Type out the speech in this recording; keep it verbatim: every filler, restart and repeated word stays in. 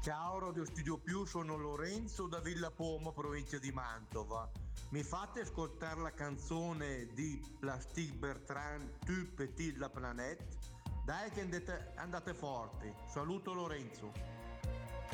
Ciao Radio Studio Più, sono Lorenzo da Villa Pomo, provincia di Mantova. Mi fate ascoltare la canzone di Plastic Bertrand, Tu Petit la Planète? Dai che andate, andate forti. Saluto Lorenzo.